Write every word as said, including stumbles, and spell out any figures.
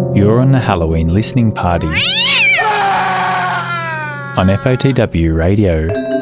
You're on the Halloween listening party on F O T W Radio.